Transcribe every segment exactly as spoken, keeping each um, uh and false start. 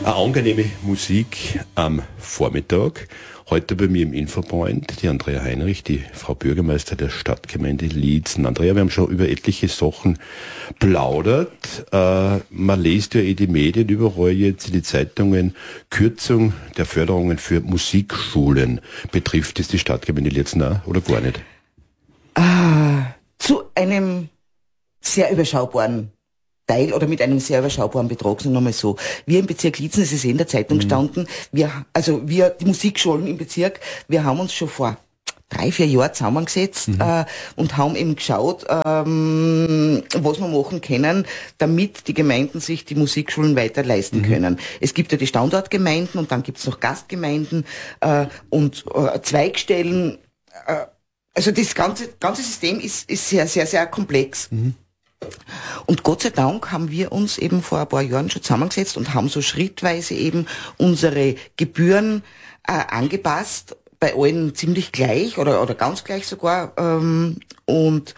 Eine angenehme Musik am Vormittag. Heute bei mir im Infopoint die Andrea Heinrich, die Frau Bürgermeister der Stadtgemeinde Liezen. Andrea, wir haben schon über etliche Sachen plaudert. Äh, man liest ja in die Medien überall jetzt, in die Zeitungen, Kürzung der Förderungen für Musikschulen. Betrifft das die Stadtgemeinde Liezen auch oder gar nicht? Ah, zu einem sehr überschaubaren Teil oder mit einem sehr überschaubaren Betrag, sagen wir mal so. Wir im Bezirk Liezen, es ist eh in der Zeitung gestanden, wir, also wir, die Musikschulen im Bezirk, wir haben uns schon vor drei, vier Jahren zusammengesetzt mhm. äh, und haben eben geschaut, ähm, was wir machen können, damit die Gemeinden sich die Musikschulen weiter leisten mhm. können. Es gibt ja die Standortgemeinden und dann gibt es noch Gastgemeinden äh, und äh, Zweigstellen. Äh, also das ganze, ganze System ist, ist sehr, sehr, sehr komplex. Mhm. Und Gott sei Dank haben wir uns eben vor ein paar Jahren schon zusammengesetzt und haben so schrittweise eben unsere Gebühren äh, angepasst, bei allen ziemlich gleich oder, oder ganz gleich sogar. Ähm, und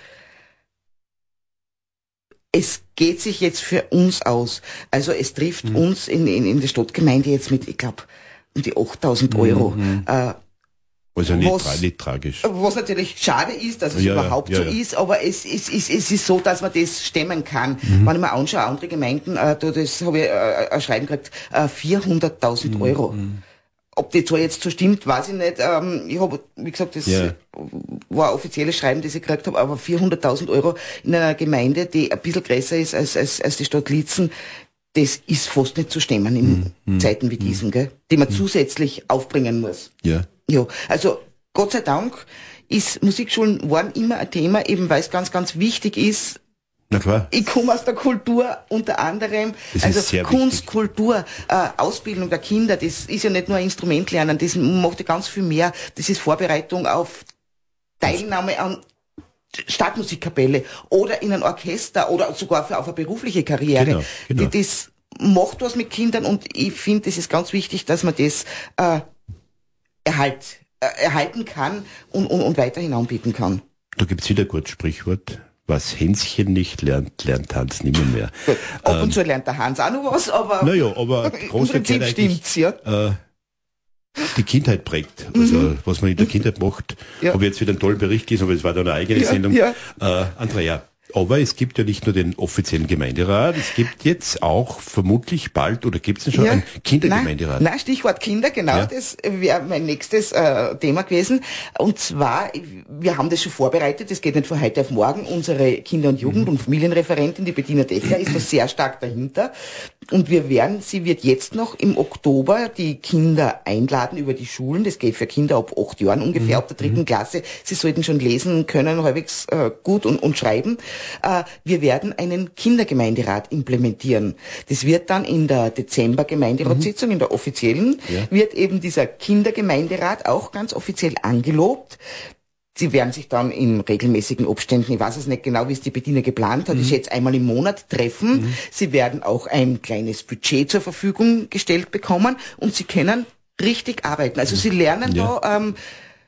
es geht sich jetzt für uns aus. Also es trifft mhm. uns in, in, in der Stadtgemeinde jetzt mit, ich glaube, um die achttausend Euro. Mhm. Äh, Also nicht, was, tra- nicht tragisch. Was natürlich schade ist, dass es ja, überhaupt ja, ja, so ja. ist, aber es, es, es, es ist so, dass man das stemmen kann. Mhm. Wenn ich mir anschaue, andere Gemeinden, äh, da, das habe ich äh, ein Schreiben gekriegt, äh, vierhunderttausend mhm. Euro. Mhm. Ob die Zahl jetzt so stimmt, weiß ich nicht. Ähm, ich habe, wie gesagt, das ja. war ein offizielles Schreiben, das ich gekriegt habe, aber vierhunderttausend Euro in einer Gemeinde, die ein bisschen größer ist als, als, als die Stadt Liezen, das ist fast nicht zu stemmen in mhm. Zeiten wie diesen, gell, die man mhm. zusätzlich aufbringen muss. Ja. Ja, also Gott sei Dank ist Musikschulen waren immer ein Thema, eben weil es ganz, ganz wichtig ist. Na klar. Ich komme aus der Kultur unter anderem, das also ist sehr Kunst, wichtig. Kultur, äh, Ausbildung der Kinder, das ist ja nicht nur ein Instrument lernen, das macht ja ganz viel mehr. Das ist Vorbereitung auf Teilnahme an Stadtmusikkapelle oder in ein Orchester oder sogar für auf eine berufliche Karriere. Genau, genau. Das macht was mit Kindern und ich finde, es ist ganz wichtig, dass man das äh, erhalt, äh, erhalten kann und, und, und weiterhin anbieten kann. Da gibt's wieder ein gutes Sprichwort. Was Hänschen nicht lernt, lernt Hans nimmer mehr. Gut, ab ähm, und zu lernt der Hans auch noch was, aber naja, aber im Prinzip stimmt's, ja. Äh, die Kindheit prägt. Also mhm. was man in der Kindheit macht, ja. habe ich jetzt wieder einen tollen Bericht gelesen, aber es war dann eine eigene ja, Sendung. Ja. Äh, Andrea, aber es gibt ja nicht nur den offiziellen Gemeinderat, es gibt jetzt auch vermutlich bald, oder gibt es denn schon ja. einen Kindergemeinderat? Nein, Stichwort Kinder, genau, ja. das wäre mein nächstes äh, Thema gewesen. Und zwar, wir haben das schon vorbereitet, das geht nicht von heute auf morgen. Unsere Kinder- und Jugend- und Familienreferentin, die Bettina Dechler, ist da sehr stark dahinter. Und wir werden, sie wird jetzt noch im Oktober die Kinder einladen über die Schulen. Das geht für Kinder ab acht Jahren ungefähr, mhm. ab der dritten mhm. Klasse. Sie sollten schon lesen können, halbwegs äh, gut und, und schreiben. Äh, wir werden einen Kindergemeinderat implementieren. Das wird dann in der Dezember-Gemeinderatssitzung, mhm. in der offiziellen, ja. wird eben dieser Kindergemeinderat auch ganz offiziell angelobt. Sie werden sich dann in regelmäßigen Abständen, ich weiß es nicht genau, wie es die Bettina geplant hat, mhm. ich schätze einmal im Monat treffen. Mhm. Sie werden auch ein kleines Budget zur Verfügung gestellt bekommen und sie können richtig arbeiten. Also sie lernen ja. da ähm,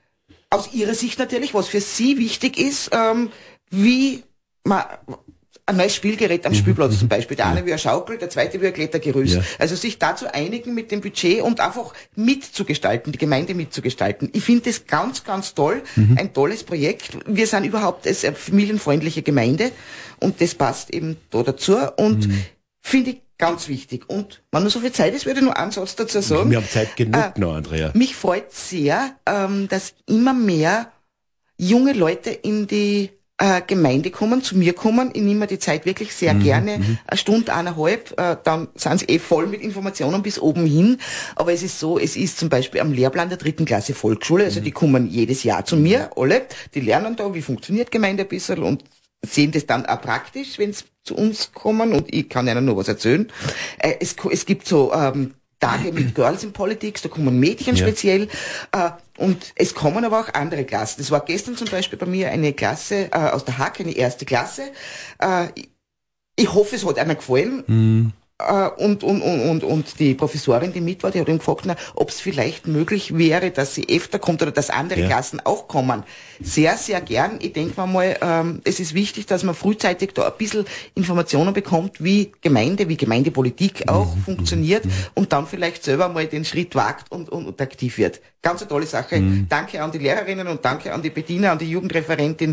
aus ihrer Sicht natürlich, was für sie wichtig ist, ähm, wie man ein neues Spielgerät am mhm. Spielplatz zum Beispiel. Der eine ja. wie ein Schaukel, der zweite wie ein Klettergerüst. Ja. Also sich dazu einigen mit dem Budget und einfach mitzugestalten, die Gemeinde mitzugestalten. Ich finde das ganz, ganz toll. Mhm. Ein tolles Projekt. Wir sind überhaupt eine familienfreundliche Gemeinde und das passt eben da dazu und mhm. finde ich ganz wichtig. Und wenn nur so viel Zeit ist, würde ich nur einen Satz dazu sagen. Wir haben Zeit genug äh, noch, Andrea. Mich freut sehr, ähm, dass immer mehr junge Leute in die Äh, Gemeinde kommen, zu mir kommen. Ich nehme mir die Zeit wirklich sehr mhm, gerne, mhm. eine Stunde, eineinhalb, äh, dann sind sie eh voll mit Informationen bis oben hin. Aber es ist so, es ist zum Beispiel am Lehrplan der dritten Klasse Volksschule, also mhm. die kommen jedes Jahr zu mir, alle, die lernen da, wie funktioniert Gemeinde ein bisschen und sehen das dann auch praktisch, wenn sie zu uns kommen und ich kann ihnen nur was erzählen. Äh, es, es gibt so ähm, Tage mit Girls in Politics, da kommen Mädchen ja. speziell äh, und es kommen aber auch andere Klassen. Das war gestern zum Beispiel bei mir eine Klasse äh, aus der Hack, eine erste Klasse. Äh, ich hoffe, es hat einer gefallen. Mhm. Und, und, und, und, und die Professorin, die mit war, die hat ihm gefragt, ob es vielleicht möglich wäre, dass sie öfter kommt oder dass andere ja. Klassen auch kommen. Sehr, sehr gern. Ich denke mal, mal ähm, es ist wichtig, dass man frühzeitig da ein bisschen Informationen bekommt, wie Gemeinde, wie Gemeindepolitik auch mhm. funktioniert mhm. und dann vielleicht selber mal den Schritt wagt und, und, und aktiv wird. Ganz eine tolle Sache. Mhm. Danke an die Lehrerinnen und danke an die Bediener, an die Jugendreferentin.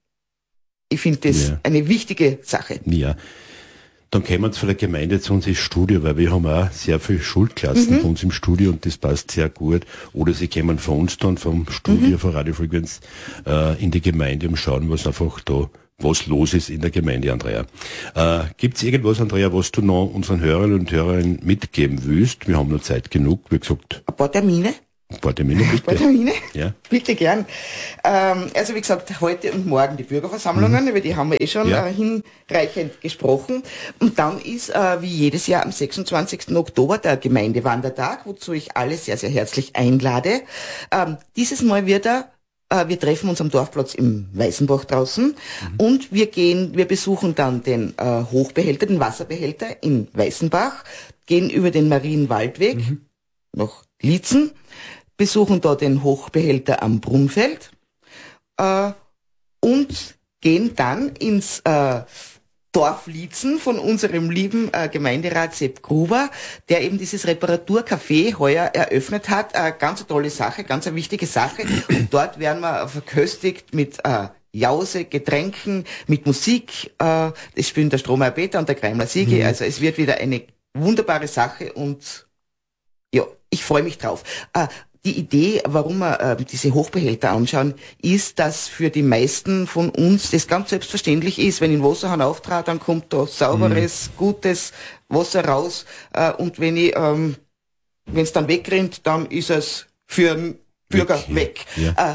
Ich finde das ja. eine wichtige Sache. Ja. Dann kommen wir von der Gemeinde zu uns ins Studio, weil wir haben auch sehr viele Schulklassen mhm. von uns im Studio und das passt sehr gut. Oder sie kommen von uns dann vom Studio mhm. von Radio Frequenz äh, in die Gemeinde und schauen, was einfach da, was los ist in der Gemeinde, Andrea. Äh, Gibt es irgendwas, Andrea, was du noch unseren Hörerinnen und Hörern mitgeben willst? Wir haben noch Zeit genug, wie gesagt. Ein paar Termine. Ein paar Termine, bitte. Ein paar Termine? Ja. Bitte gern. Ähm, also wie gesagt, heute und morgen die Bürgerversammlungen, mhm. über die haben wir eh schon ja. äh, hinreichend gesprochen. Und dann ist äh, wie jedes Jahr am sechsundzwanzigsten Oktober der Gemeindewandertag, wozu ich alle sehr, sehr herzlich einlade. Ähm, dieses Mal wird er äh, wir treffen uns am Dorfplatz im Weißenbach draußen mhm. und wir gehen, wir besuchen dann den äh, Hochbehälter, den Wasserbehälter in Weißenbach, gehen über den Marienwaldweg mhm. nach Liezen, besuchen dort den Hochbehälter am Brunfeld äh, und gehen dann ins äh, Dorf Liezen von unserem lieben äh, Gemeinderat Sepp Gruber, der eben dieses Reparaturcafé heuer eröffnet hat. Äh, ganz eine tolle Sache, ganz eine wichtige Sache. Und dort werden wir verköstigt mit äh, Jause, Getränken, mit Musik. Äh, es spielen der Strohmeier Peter und der Kreimler Siege. Mhm. Also es wird wieder eine wunderbare Sache und ja, ich freue mich drauf. Äh, Die Idee, warum wir äh, diese Hochbehälter anschauen, ist, dass für die meisten von uns das ganz selbstverständlich ist, wenn ich den Wasserhahn auftrat, dann kommt da sauberes, mhm. gutes Wasser raus äh, und wenn ich, ähm, wenn es dann wegrinnt, dann ist es für den Bürger weg. weg. Ja. Äh,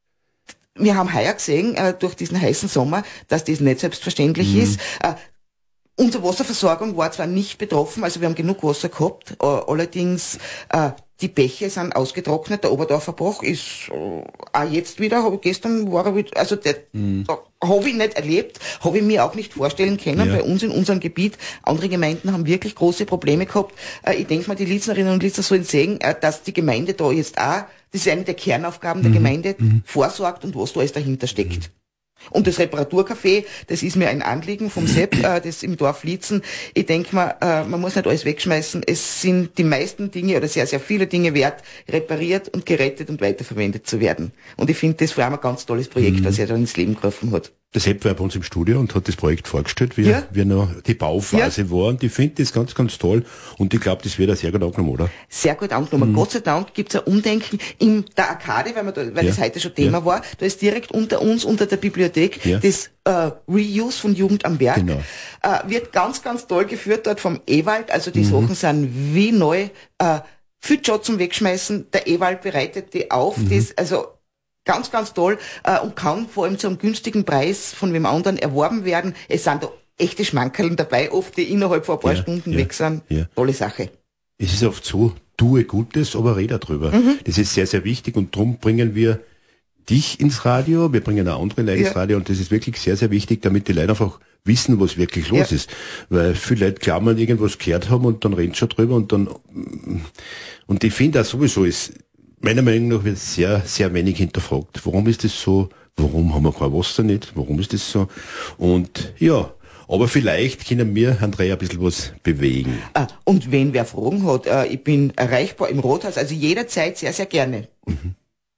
wir haben heuer gesehen, äh, durch diesen heißen Sommer, dass das nicht selbstverständlich mhm. ist. Äh, Unsere Wasserversorgung war zwar nicht betroffen, also wir haben genug Wasser gehabt, äh, allerdings äh, die Bäche sind ausgetrocknet, der Oberdorfer Bach ist äh, auch jetzt wieder, hab ich gestern war er wieder, also der mm. habe ich nicht erlebt, habe ich mir auch nicht vorstellen können, ja. bei uns in unserem Gebiet. Andere Gemeinden haben wirklich große Probleme gehabt. Äh, ich denke mal, die Lieznerinnen und Liezner sollen sehen, äh, dass die Gemeinde da jetzt auch, das ist eine der Kernaufgaben der mm. Gemeinde, mm. vorsorgt und was da alles dahinter steckt. Mm. Und das Reparaturcafé, das ist mir ein Anliegen vom Sepp, äh, das im Dorf Liezen. Ich denke mal, äh, man muss nicht alles wegschmeißen. Es sind die meisten Dinge oder sehr, sehr viele Dinge wert, repariert und gerettet und weiterverwendet zu werden. Und ich finde das vor allem ein ganz tolles Projekt, mhm. was er da ins Leben gerufen hat. Der Sepp war bei uns im Studio und hat das Projekt vorgestellt, wie, ja. wie noch die Bauphase ja. war. Und ich finde das ganz, ganz toll. Und ich glaube, das wird auch sehr gut angenommen, oder? Sehr gut angenommen. Mhm. Gott sei Dank gibt es ein Umdenken in der Arkade, weil, wir da, weil ja. das heute schon Thema ja. war. Da ist direkt unter uns, unter der Bibliothek, ja. das äh, Reuse von Jugend am Berg. Genau. Äh, wird ganz, ganz toll geführt dort vom Ewald. Also die mhm. Sachen sind wie neu. Äh, viel Job zum Wegschmeißen. Der Ewald bereitet die auf. Mhm. Das, also ganz, ganz toll äh, und kann vor allem zu einem günstigen Preis von wem anderen erworben werden. Es sind da echte Schmankerln dabei, oft die innerhalb von ein paar ja, Stunden ja, weg sind. Ja. Tolle Sache. Es ist oft so, tue Gutes, aber rede darüber. Mhm. Das ist sehr, sehr wichtig und darum bringen wir dich ins Radio, wir bringen auch andere Leute ja. ins Radio und das ist wirklich sehr, sehr wichtig, damit die Leute einfach wissen, was wirklich los ja. ist. Weil viele Leute glauben, irgendwas gehört haben und dann reden sie schon drüber und dann und ich finde auch sowieso ist meiner Meinung nach wird sehr, sehr wenig hinterfragt. Warum ist das so? Warum haben wir kein Wasser nicht? Warum ist das so? Und ja, aber vielleicht können wir, Andrea, ein bisschen was bewegen. Ah, und wenn wer Fragen hat, äh, ich bin erreichbar im Rothaus, also jederzeit sehr, sehr gerne. Mhm.